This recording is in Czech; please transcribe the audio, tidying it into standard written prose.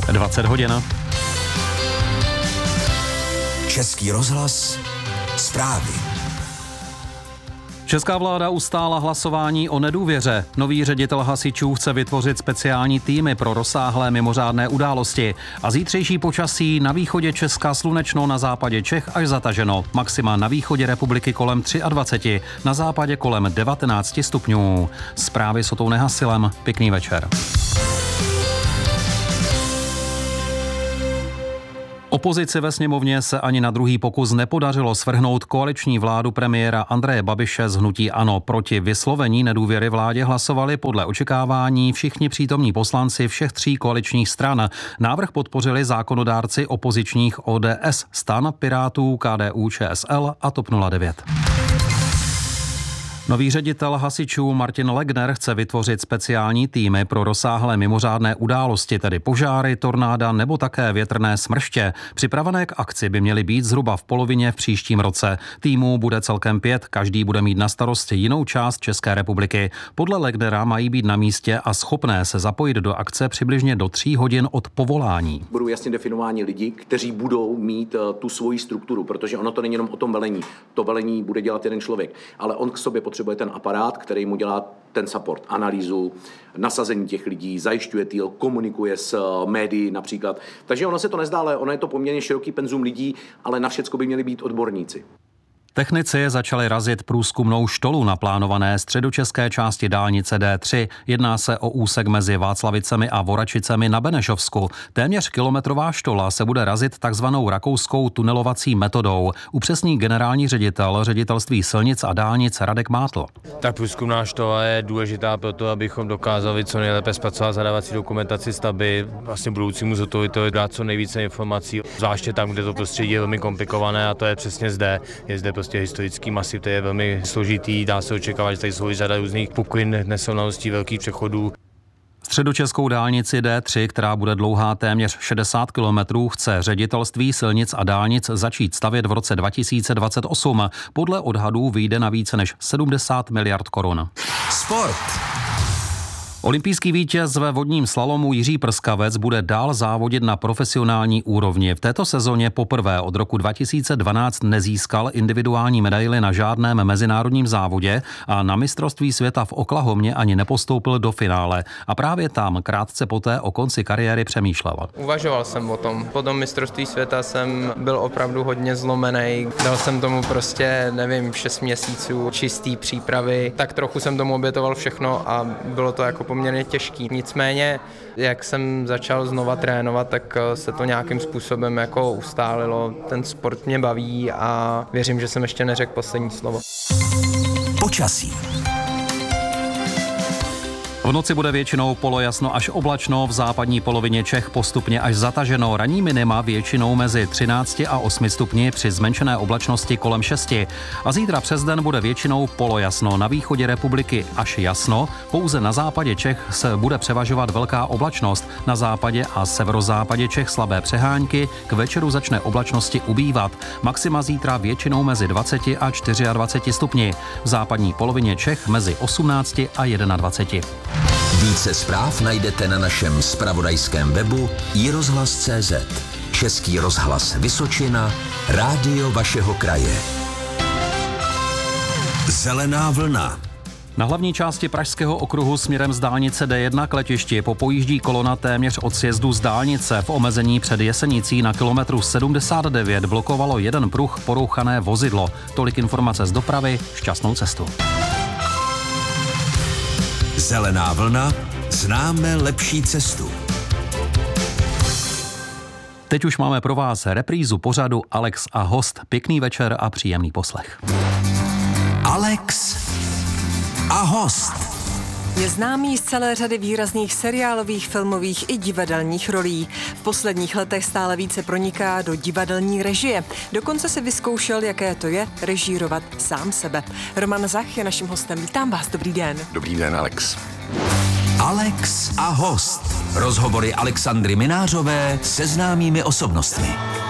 20 hodin. Český rozhlas, zprávy. Česká vláda ustála hlasování o nedůvěře. Nový ředitel hasičů chce vytvořit speciální týmy pro rozsáhlé mimořádné události. A zítřejší počasí: na východě Česka slunečno, na západě Čech až zataženo. Maxima na východě republiky kolem 23, na západě kolem 19 stupňů. Zprávy s Otou Nehasilem. Pěkný večer. Opozici ve sněmovně se ani na druhý pokus nepodařilo svrhnout koaliční vládu premiéra Andreje Babiše z hnutí ANO. Proti vyslovení nedůvěry vládě hlasovali podle očekávání všichni přítomní poslanci všech tří koaličních stran. Návrh podpořili zákonodárci opozičních ODS, STAN, Pirátů, KDU, ČSL a TOP 09. Nový ředitel hasičů Martin Legner chce vytvořit speciální týmy pro rozsáhlé mimořádné události, tedy požáry, tornáda nebo také větrné smrště. Připravené k akci by měly být zhruba v polovině v příštím roce. Týmů bude celkem 5, každý bude mít na starosti jinou část České republiky. Podle Legnera mají být na místě a schopné se zapojit do akce přibližně do 3 hodin od povolání. Budou jasně definováni lidi, kteří budou mít tu svoji strukturu, protože ono to není jenom o tom velení. To velení bude dělat jeden člověk, ale on k sobě potřebuje ten aparát, který mu dělá ten support, analýzu, nasazení těch lidí, zajišťuje týl, komunikuje s médií například. Takže ono se to nezdá, ale ono je to poměrně široký penzum lidí, ale na všecko by měli být odborníci. Technici začali razit průzkumnou štolu na plánované středočeské části dálnice D3. Jedná se o úsek mezi Václavicemi a Voračicemi na Benešovsku. Téměř kilometrová štola se bude razit takzvanou rakouskou tunelovací metodou. Upřesní generální ředitel Ředitelství silnic a dálnic Radek Mátl. Ta průzkumná štola je důležitá proto, abychom dokázali co nejlépe zpracovat zadávací dokumentaci stavby, vlastně budoucímu zhotoviteli dát co nejvíce informací, zvláště tam, kde to prostředí je velmi komplikované, a to je přesně zde. Je zde prostě historický masiv, to je velmi složitý, dá se očekávat, že tady jsou řada různých puklin, nesrovnalostí, velkých přechodů. Středočeskou dálnici D3, která bude dlouhá téměř 60 kilometrů, chce Ředitelství silnic a dálnic začít stavět v roce 2028. Podle odhadů vyjde na více než 70 miliard korun. Sport. Olympijský vítěz ve vodním slalomu Jiří Prskavec bude dál závodit na profesionální úrovni. V této sezóně poprvé od roku 2012 nezískal individuální medaili na žádném mezinárodním závodě a na mistrovství světa v Oklahomě ani nepostoupil do finále. A právě tam krátce poté o konci kariéry přemýšlel. Uvažoval jsem o tom. Po tom mistrovství světa jsem byl opravdu hodně zlomený. Dal jsem tomu 6 měsíců čistý přípravy. Tak trochu jsem tomu obětoval všechno a bylo to jako poměrně těžký. Nicméně, jak jsem začal znova trénovat, tak se to nějakým způsobem jako ustálilo. Ten sport mě baví a věřím, že jsem ještě neřekl poslední slovo. Počasí. V noci bude většinou polojasno až oblačno, v západní polovině Čech postupně až zataženo. Ranní minima většinou mezi 13 a 8 stupni při zmenšené oblačnosti kolem 6. A zítra přes den bude většinou polojasno. Na východě republiky až jasno, pouze na západě Čech se bude převažovat velká oblačnost. Na západě a severozápadě Čech slabé přehánky, k večeru začne oblačnosti ubývat. Maxima zítra většinou mezi 20 a 24 stupni. V západní polovině Čech mezi 18 a 21. Více zpráv najdete na našem zpravodajském webu iRozhlas.cz. Český rozhlas Vysočina, rádio vašeho kraje. Zelená vlna. Na hlavní části Pražského okruhu směrem z dálnice D1 k letišti popojíždí kolona téměř od sjezdu z dálnice. V omezení před Jesenicí na kilometru 79 blokovalo jeden pruh porouchané vozidlo. Tolik informace z dopravy, šťastnou cestu. Zelená vlna, známe lepší cestu. Teď už máme pro vás reprízu pořadu Alex a host. Pěkný večer a příjemný poslech. Alex a host. Je známý z celé řady výrazných seriálových, filmových i divadelních rolí. V posledních letech stále více proniká do divadelní režie. Dokonce si vyzkoušel, jaké to je režírovat sám sebe. Roman Zach je naším hostem. Vítám vás, dobrý den. Dobrý den, Alex. Alex a host. Rozhovory Alexandry Minářové se známými osobnostmi.